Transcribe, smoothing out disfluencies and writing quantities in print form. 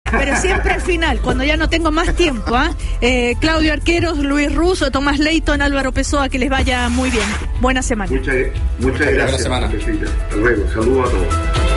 pero siempre al final, cuando ya no tengo más tiempo. Claudio Arqueros, Luis Russo, Tomás Leighton, Álvaro Pessoa, que les vaya muy bien. Buena semana. Muchas gracias. Hasta luego. Saludos a todos.